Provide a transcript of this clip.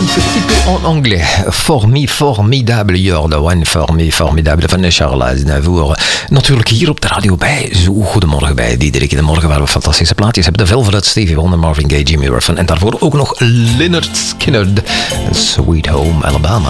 un petit peu en anglais. Formidable, you're the one for me, formidable van Charles Aznavour. Natuurlijk hier op de radio bij Zo Goedemorgen bij Diederik in de Morgen, waar we fantastische plaatjes hebben. De Velvet, Stevie Wonder, Marvin Gaye, Jimmy Ruffin en daarvoor ook nog Lynyrd Skynyrd, Sweet Home Alabama.